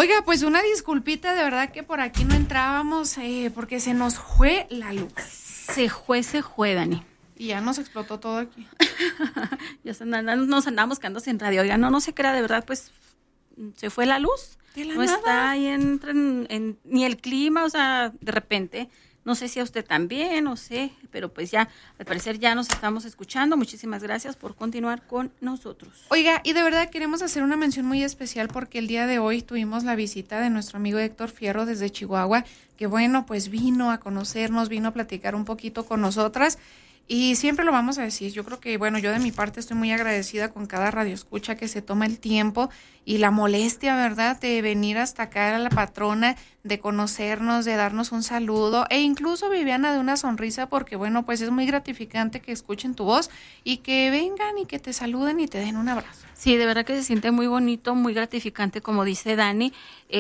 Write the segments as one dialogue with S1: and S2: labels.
S1: Oiga, pues una disculpita, de verdad que por aquí no entrábamos porque se nos fue la luz.
S2: Se fue, Dani.
S1: Y ya nos explotó todo aquí.
S2: Ya nos andamos quedando sin radio. Oiga, no se crea, de verdad, pues se fue la luz.
S1: De la
S2: no
S1: nada.
S2: Está ahí ni el clima, o sea, de repente. No sé si a usted también, no sé, pero pues ya, al parecer ya nos estamos escuchando. Muchísimas gracias por continuar con nosotros.
S1: Oiga, y de verdad queremos hacer una mención muy especial porque el día de hoy tuvimos la visita de nuestro amigo Héctor Fierro desde Chihuahua, que bueno, pues vino a conocernos, vino a platicar un poquito con nosotras. Y siempre lo vamos a decir, yo creo que, bueno, yo de mi parte estoy muy agradecida con cada radioescucha que se toma el tiempo y la molestia, ¿verdad?, de venir hasta acá a la patrona, de conocernos, de darnos un saludo, e incluso, Viviana, de una sonrisa, porque, bueno, pues es muy gratificante que escuchen tu voz y que vengan y que te saluden y te den un abrazo.
S2: Sí, de verdad que se siente muy bonito, muy gratificante, como dice Dani,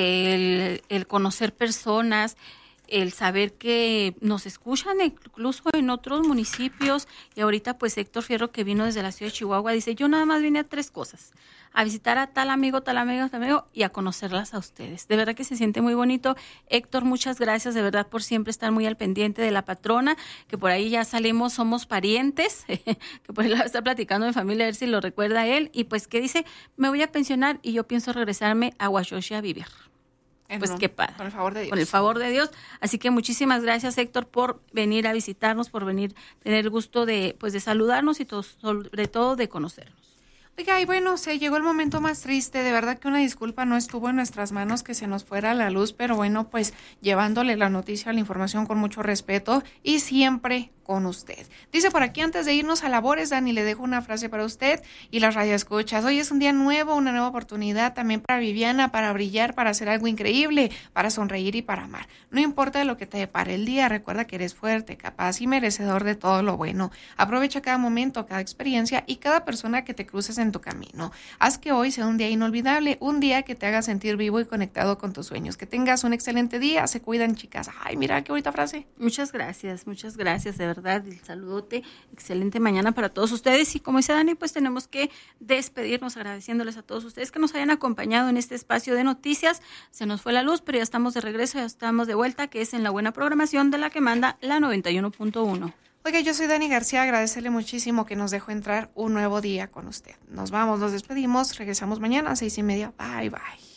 S2: el conocer personas, el saber que nos escuchan incluso en otros municipios. Y ahorita pues Héctor Fierro, que vino desde la ciudad de Chihuahua, dice: yo nada más vine a 3 cosas, a visitar a tal amigo y a conocerlas a ustedes. De verdad que se siente muy bonito. Héctor, muchas gracias de verdad por siempre estar muy al pendiente de la patrona, que por ahí ya salimos, somos parientes, que por ahí la está platicando mi familia, a ver si lo recuerda él, y pues que dice: me voy a pensionar y yo pienso regresarme a Huachochi a vivir. Pues qué padre.
S1: Con el favor de Dios.
S2: Con el favor de Dios. Así que muchísimas gracias, Héctor, por venir a visitarnos, por venir, tener el gusto de saludarnos y sobre todo de conocernos.
S1: Oiga, y bueno, se llegó el momento más triste, de verdad que una disculpa, no estuvo en nuestras manos que se nos fuera la luz, pero bueno, pues llevándole la noticia, la información con mucho respeto y siempre con usted. Dice por aquí, antes de irnos a labores, Dani, le dejo una frase para usted y las radioescuchas. Hoy es un día nuevo, una nueva oportunidad también para Viviana, para brillar, para hacer algo increíble, para sonreír y para amar. No importa lo que te depare el día, recuerda que eres fuerte, capaz y merecedor de todo lo bueno. Aprovecha cada momento, cada experiencia y cada persona que te cruces en tu camino. Haz que hoy sea un día inolvidable, un día que te haga sentir vivo y conectado con tus sueños. Que tengas un excelente día. Se cuidan, chicas. Ay, mira qué bonita frase.
S2: Muchas gracias, de verdad, el saludote. Excelente mañana para todos ustedes. Y como dice Dani, pues tenemos que despedirnos agradeciéndoles a todos ustedes que nos hayan acompañado en este espacio de noticias. Se nos fue la luz, pero ya estamos de regreso, ya estamos de vuelta, que es en la buena programación de la que manda la 91.1.
S1: Oiga, yo soy Dani García, agradecerle muchísimo que nos dejó entrar un nuevo día con usted. Nos vamos, nos despedimos, regresamos mañana a 6:30. Bye, bye.